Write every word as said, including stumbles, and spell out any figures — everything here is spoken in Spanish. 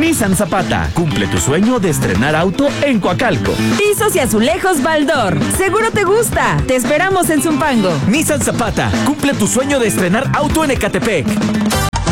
Nissan Zapata, cumple tu sueño de estrenar auto en Coacalco. Pisos y azulejos Baldor, seguro te gusta. Te esperamos en Zumpango. Nissan Zapata, cumple tu sueño de estrenar auto en Ecatepec.